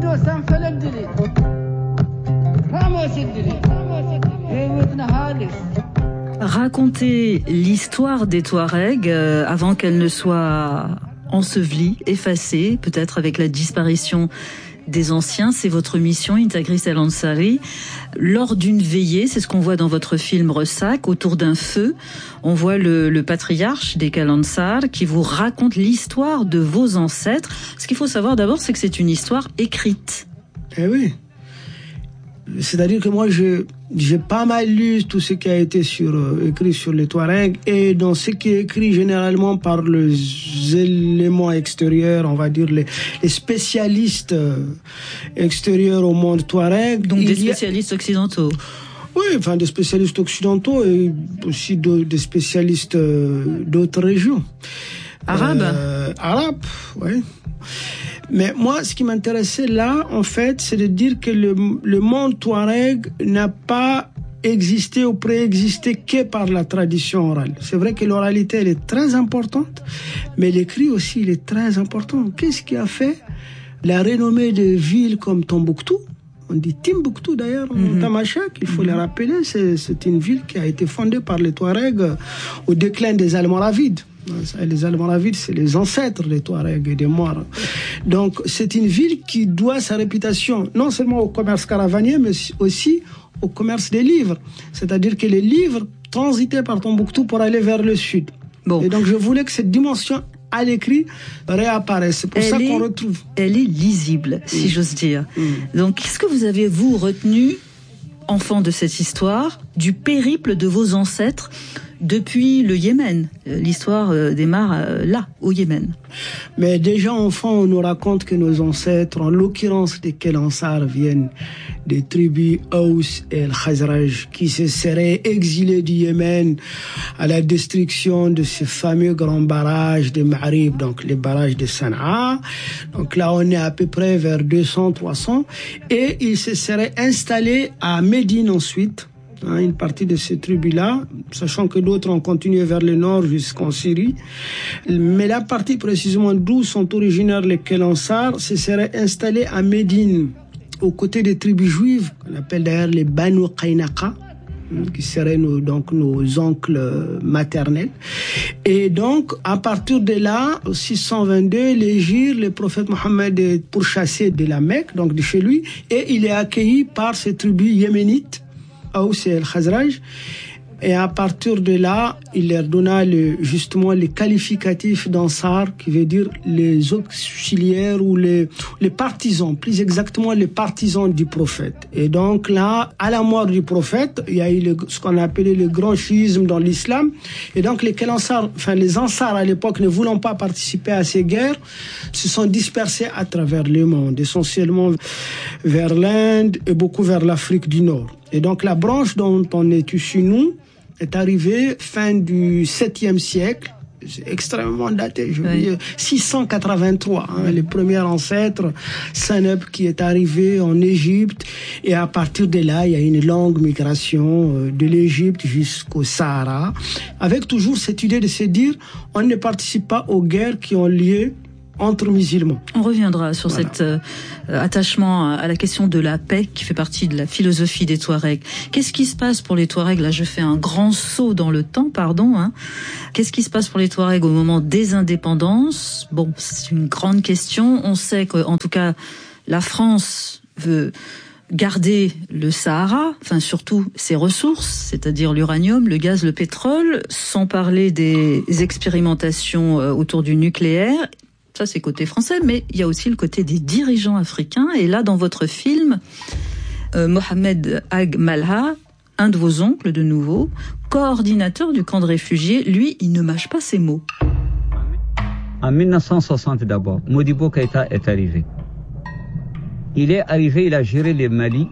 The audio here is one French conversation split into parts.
Racontez l'histoire des Touaregs avant qu'elle ne soit ensevelie, effacée, peut-être avec la disparition des anciens. C'est votre mission, Intagris El Ansari. Lors d'une veillée, c'est ce qu'on voit dans votre film Ressac, autour d'un feu, on voit le patriarche des Kalansar qui vous raconte l'histoire de vos ancêtres. Ce qu'il faut savoir d'abord, c'est que c'est une histoire écrite. Eh oui. C'est-à-dire que moi, j'ai pas mal lu tout ce qui a été écrit sur les Touaregs, et dans ce qui est écrit généralement par les éléments extérieurs, on va dire les spécialistes extérieurs au monde Touareg. Donc des spécialistes occidentaux. Oui, enfin des spécialistes occidentaux et aussi des spécialistes d'autres régions. Arabes. Arabes, oui. Mais moi, ce qui m'intéressait là, en fait, c'est de dire que le monde Touareg n'a pas existé ou préexisté que par la tradition orale. C'est vrai que l'oralité, elle est très importante, mais l'écrit aussi, il est très important. Qu'est-ce qui a fait la renommée de villes comme Tombouctou? On dit Timbuktu d'ailleurs, en Tamashek, il faut le rappeler, c'est une ville qui a été fondée par les Touaregs au déclin des Almoravides. Les Almoravides, c'est les ancêtres des Touaregs et des Moires. Donc, c'est une ville qui doit sa réputation non seulement au commerce caravanier, mais aussi au commerce des livres. C'est-à-dire que les livres transitaient par Tombouctou pour aller vers le sud. Bon. Et donc, je voulais que cette dimension à l'écrit réapparaisse. C'est pour ça qu'on retrouve. Elle est lisible, si j'ose dire. Donc, qu'est-ce que vous avez, vous, retenu, enfant de cette histoire, du périple de vos ancêtres depuis le Yémen? L'histoire démarre là, au Yémen. Mais déjà enfant, on nous raconte que nos ancêtres, en l'occurrence des Kalansar, viennent des tribus Aous et El Khazraj, qui se seraient exilés du Yémen à la destruction de ces fameux grands barrages de Ma'rib, donc les barrages de Sanaa. Donc là, on est à peu près vers 200-300. Et ils se seraient installés à Médine ensuite. Une partie de ces tribus-là, sachant que d'autres ont continué vers le nord jusqu'en Syrie. Mais la partie précisément d'où sont originaires les Kalansar se serait installée à Médine, aux côtés des tribus juives, qu'on appelle d'ailleurs les Banu Qaynaqa, qui seraient nos oncles maternels. Et donc, à partir de là, 622, l'Hégire, le prophète Mohammed est pourchassé de la Mecque, donc de chez lui, et il est accueilli par ces tribus yéménites, Aous et El Khazraj. Et à partir de là, il leur donna justement les qualificatifs d'Ansar, qui veut dire les auxiliaires ou les partisans, plus exactement les partisans du prophète. Et donc là, à la mort du prophète, il y a eu ce qu'on a appelé le grand chiisme dans l'islam. Et donc les Ansar à l'époque, ne voulant pas participer à ces guerres, se sont dispersés à travers le monde, essentiellement vers l'Inde et beaucoup vers l'Afrique du Nord. Et donc la branche dont on est issu, nous, est arrivée fin du 7e siècle, c'est extrêmement daté, je veux dire 683, les premiers ancêtres, Saneb qui est arrivé en Égypte, et à partir de là, il y a une longue migration de l'Égypte jusqu'au Sahara, avec toujours cette idée de se dire, on ne participe pas aux guerres qui ont lieu entre musulmans. On reviendra sur cet attachement à la question de la paix qui fait partie de la philosophie des Touaregs. Qu'est-ce qui se passe pour les Touaregs? Là, je fais un grand saut dans le temps, Qu'est-ce qui se passe pour les Touaregs au moment des indépendances? Bon, c'est une grande question. On sait qu'en tout cas, la France veut garder le Sahara, surtout ses ressources, c'est-à-dire l'uranium, le gaz, le pétrole, sans parler des expérimentations autour du nucléaire. Ça, c'est côté français, mais il y a aussi le côté des dirigeants africains. Et là, dans votre film, Mohamed Ag Malha, un de vos oncles de nouveau, coordinateur du camp de réfugiés, lui, il ne mâche pas ses mots. En 1960 d'abord, Modibo Keïta est arrivé. Il est arrivé, il a géré le Mali.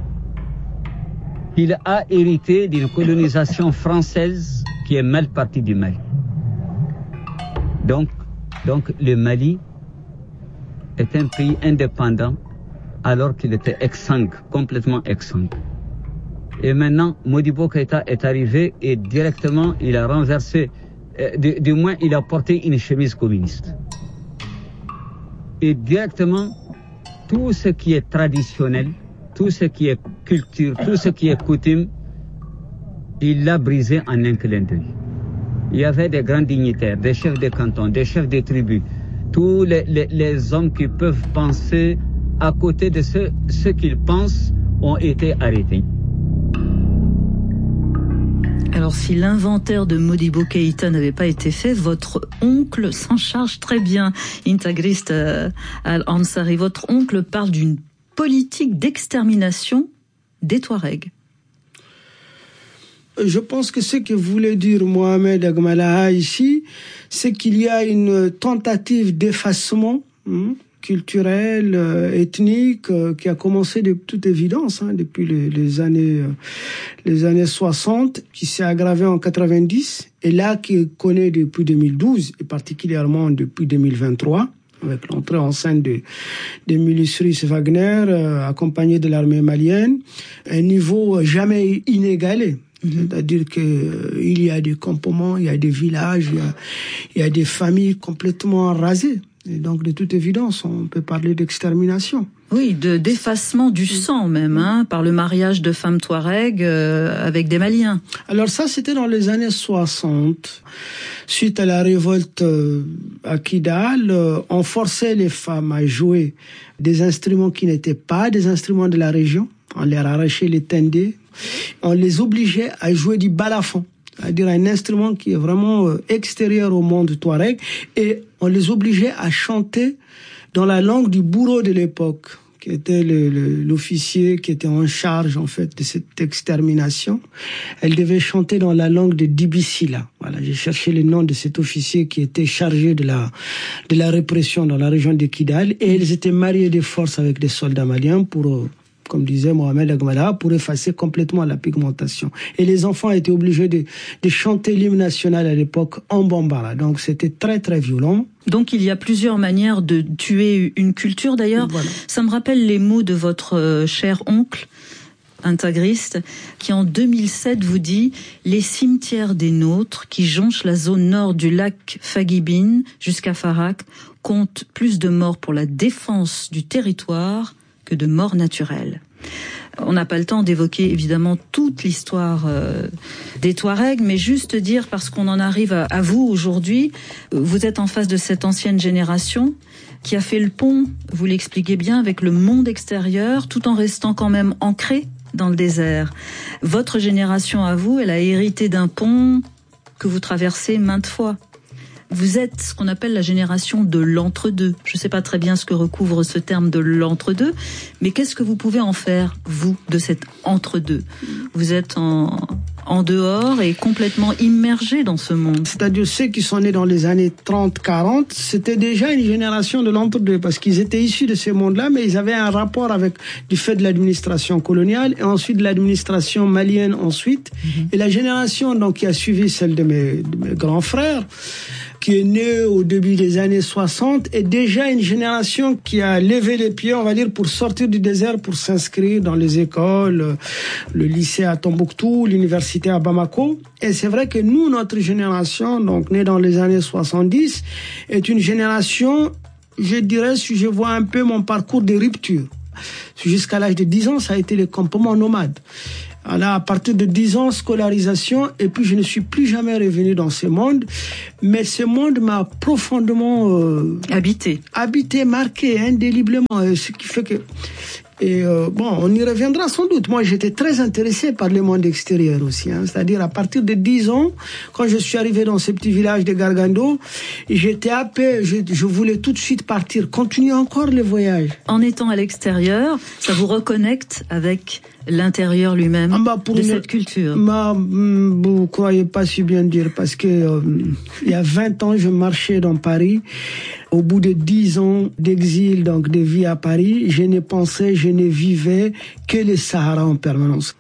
Il a hérité d'une colonisation française qui est mal partie du Mali. Donc le Mali est un pays indépendant alors qu'il était exsangue, complètement exsangue. Et maintenant, Modibo Keïta est arrivé et directement il a renversé, du moins il a porté une chemise communiste. Et directement, tout ce qui est traditionnel, tout ce qui est culture, tout ce qui est coutume, il l'a brisé en un clin d'œil. Il y avait des grands dignitaires, des chefs de canton, des chefs de tribus, tous les hommes qui peuvent penser à côté de ce qu'ils pensent ont été arrêtés. Alors, si l'inventaire de Modibo Keïta n'avait pas été fait, votre oncle s'en charge très bien. Intagriste Al-Ansari, votre oncle parle d'une politique d'extermination des Touaregs. Je pense que ce que voulait dire Mohamed Agmalaha ici, c'est qu'il y a une tentative d'effacement culturel, ethnique, qui a commencé de toute évidence depuis les années 60, qui s'est aggravé en 90, et là qui connaît depuis 2012, et particulièrement depuis 2023, avec l'entrée en scène des milices russes Wagner, accompagnées de l'armée malienne, un niveau jamais inégalé. C'est-à-dire que il y a des campements, il y a des villages, il y a des familles complètement rasées. Et donc, de toute évidence, on peut parler d'extermination. Oui, d'effacement du sang même, par le mariage de femmes touaregs avec des Maliens. Alors ça, c'était dans les années 60. Suite à la révolte à Kidal, on forçait les femmes à jouer des instruments qui n'étaient pas des instruments de la région. On leur arrachait les tendés. On les obligeait à jouer du balafon, c'est-à-dire un instrument qui est vraiment extérieur au monde touareg, et on les obligeait à chanter dans la langue du bourreau de l'époque, qui était l'officier qui était en charge en fait de cette extermination. Elle devait chanter dans la langue de Dibissila. Voilà, j'ai cherché le nom de cet officier qui était chargé de la répression dans la région de Kidal, et ils étaient mariés de force avec des soldats maliens pour comme disait Mohamed Agmalaha, pour effacer complètement la pigmentation. Et les enfants étaient obligés de chanter l'hymne national à l'époque en bambara. Donc c'était très très violent. Donc il y a plusieurs manières de tuer une culture. D'ailleurs, voilà. Ça me rappelle les mots de votre cher oncle intégriste, qui en 2007 vous dit « Les cimetières des nôtres qui jonchent la zone nord du lac Fagibine jusqu'à Farak comptent plus de morts pour la défense du territoire que de morts naturelles ». On n'a pas le temps d'évoquer évidemment toute l'histoire des Touaregs, mais juste dire, parce qu'on en arrive à vous aujourd'hui, vous êtes en face de cette ancienne génération qui a fait le pont, vous l'expliquez bien, avec le monde extérieur, tout en restant quand même ancré dans le désert. Votre génération à vous, elle a hérité d'un pont que vous traversez maintes fois. Vous êtes ce qu'on appelle la génération de l'entre-deux. Je ne sais pas très bien ce que recouvre ce terme de l'entre-deux, mais qu'est-ce que vous pouvez en faire, vous, de cet entre-deux ? Vous êtes en dehors et complètement immergé dans ce monde. C'est-à-dire ceux qui sont nés dans les années 30-40, c'était déjà une génération de l'entre-deux, parce qu'ils étaient issus de ce monde-là, mais ils avaient un rapport avec du fait de l'administration coloniale et ensuite de l'administration malienne ensuite. Et la génération donc qui a suivi celle de mes grands frères, qui est née au début des années 60, est déjà une génération qui a levé les pieds, on va dire, pour sortir du désert, pour s'inscrire dans les écoles, le lycée à Tombouctou, l'université à Bamako. Et c'est vrai que nous, notre génération, donc née dans les années 70, est une génération, je dirais, si je vois un peu mon parcours de rupture. Jusqu'à l'âge de 10 ans, ça a été le campement nomade. Alors, à partir de 10 ans, scolarisation, et puis je ne suis plus jamais revenu dans ce monde, mais ce monde m'a profondément habité, marqué indéléblement, ce qui fait que on y reviendra sans doute. Moi, j'étais très intéressé par le monde extérieur aussi, c'est-à-dire à partir de 10 ans, quand je suis arrivé dans ce petit village de Gargando, j'étais happé, je voulais tout de suite partir, continuer encore le voyage. En étant à l'extérieur, ça vous reconnecte avec l'intérieur lui-même de cette culture. Vous croyez pas si bien dire, parce que il y a 20 ans, je marchais dans Paris. Au bout de 10 ans d'exil, donc de vie à Paris, je ne vivais que le Sahara en permanence.